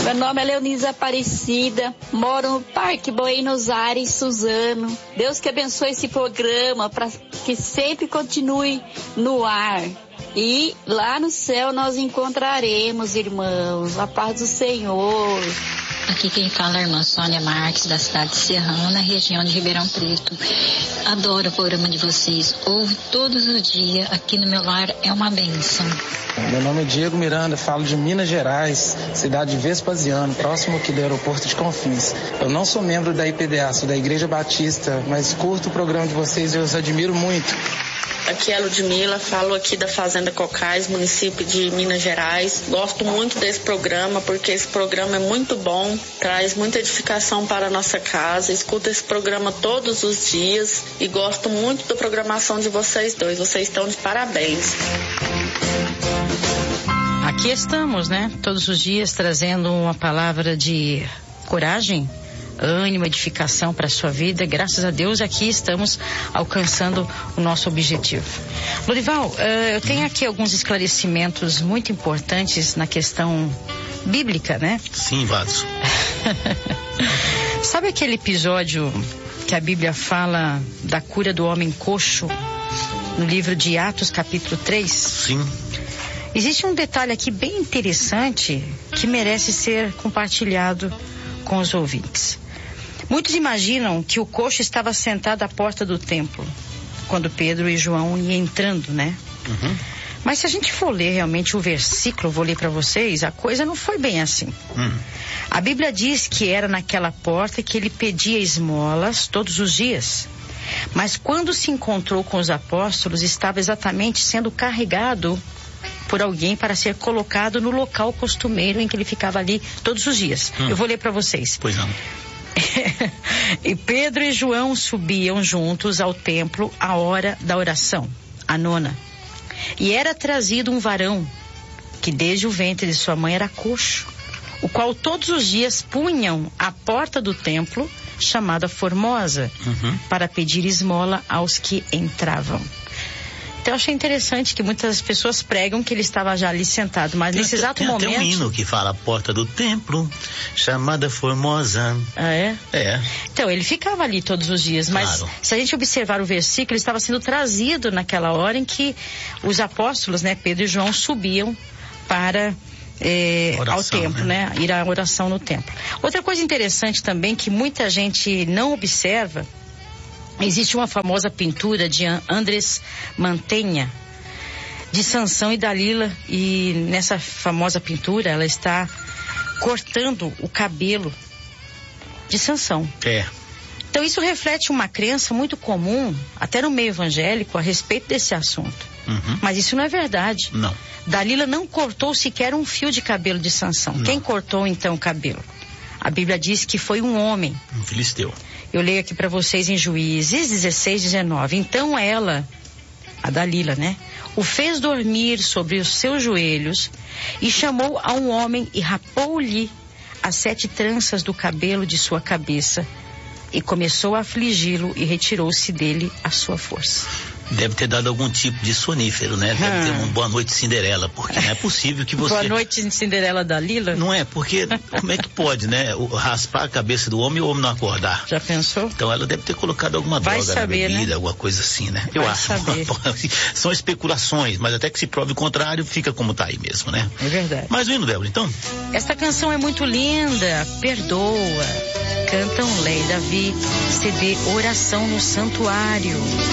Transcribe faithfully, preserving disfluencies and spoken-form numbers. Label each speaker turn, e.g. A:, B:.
A: Meu nome é Leonisa Aparecida, moro no Parque Buenos Aires, Suzano. Deus que abençoe esse programa para que sempre continue no ar. E lá no céu nós encontraremos, irmãos, a paz do Senhor.
B: Aqui quem fala é a irmã Sônia Marques, da cidade de Serrana, região de Ribeirão Preto. Adoro o programa de vocês. Ouvo todos os dias. Aqui no meu lar é uma bênção.
C: Meu nome é Diego Miranda, falo de Minas Gerais, cidade de Vespasiano, próximo aqui do aeroporto de Confins. Eu não sou membro da I P D A, sou da Igreja Batista, mas curto o programa de vocês e eu os admiro muito.
D: Aqui é a Ludmila, falo aqui da Fazenda Cocais, município de Minas Gerais. Gosto muito desse programa porque esse programa é muito bom, traz muita edificação para a nossa casa. Escuto esse programa todos os dias e gosto muito da programação de vocês dois. Vocês estão de parabéns.
E: Aqui estamos, né? Todos os dias trazendo uma palavra de coragem, ânimo, edificação para a sua vida. Graças a Deus aqui estamos alcançando o nosso objetivo. Lorival, uh, eu tenho aqui alguns esclarecimentos muito importantes na questão bíblica, né?
F: Sim, Vados.
E: Sabe aquele episódio que a Bíblia fala da cura do homem coxo no livro de Atos, capítulo três?
F: Sim.
E: Existe um detalhe aqui bem interessante que merece ser compartilhado com os ouvintes. Muitos imaginam que o coxo estava sentado à porta do templo, quando Pedro e João iam entrando, né?
F: Uhum.
E: Mas se a gente for ler realmente o versículo, vou ler para vocês, a coisa não foi bem assim.
F: Uhum.
E: A Bíblia diz que era naquela porta que ele pedia esmolas todos os dias. Mas quando se encontrou com os apóstolos, estava exatamente sendo carregado por alguém para ser colocado no local costumeiro em que ele ficava ali todos os dias. Hum. Eu vou ler para vocês.
F: Pois não.
E: E Pedro e João subiam juntos ao templo à hora da oração, a nona. E era trazido um varão, que desde o ventre de sua mãe era coxo, o qual todos os dias punham à porta do templo, chamada Formosa,
F: uhum.
E: para pedir esmola aos que entravam. Então eu achei interessante que muitas pessoas pregam que ele estava já ali sentado, mas
F: tem,
E: nesse exato
F: tem
E: momento...
F: Tem até um hino que fala a porta do templo, chamada Formosa.
E: Ah, é?
F: É.
E: Então, ele ficava ali todos os dias, mas
F: claro.
E: Se a gente observar o versículo, ele estava sendo trazido naquela hora em que os apóstolos, né, Pedro e João, subiam para... É, oração, ao templo, né? né? Ir à oração no templo. Outra coisa interessante também que muita gente não observa, existe uma famosa pintura de Andrés Mantenha, de Sansão e Dalila, e nessa famosa pintura ela está cortando o cabelo de Sansão.
F: É.
E: Então isso reflete uma crença muito comum, até no meio evangélico, a respeito desse assunto.
F: Uhum.
E: Mas isso não é verdade.
F: Não.
E: Dalila não cortou sequer um fio de cabelo de Sansão. Não. Quem cortou então o cabelo? A Bíblia diz que foi um homem.
F: Um filisteu.
E: Eu leio aqui para vocês em Juízes dezesseis, dezenove. Então ela, a Dalila, né? O fez dormir sobre os seus joelhos e chamou a um homem e rapou-lhe as sete tranças do cabelo de sua cabeça e começou a afligi-lo e retirou-se dele a sua força.
F: Deve ter dado algum tipo de sonífero, né? Deve
E: hum.
F: ter um Boa Noite Cinderela, porque não é possível que você...
E: Boa Noite Cinderela da Lila?
F: Não é, porque como é que pode, né? O, raspar a cabeça do homem e o homem não acordar.
E: Já pensou?
F: Então ela deve ter colocado alguma
E: Vai
F: droga
E: saber,
F: na bebida,
E: né?
F: alguma coisa assim, né? Eu
E: Vai
F: acho.
E: Saber.
F: São especulações, mas até que se prove o contrário, fica como tá aí mesmo, né?
E: É verdade.
F: Mas o hino, Débora, então?
E: Esta canção é muito linda, Perdoa. Cantam Lei Davi, C D Oração no Santuário.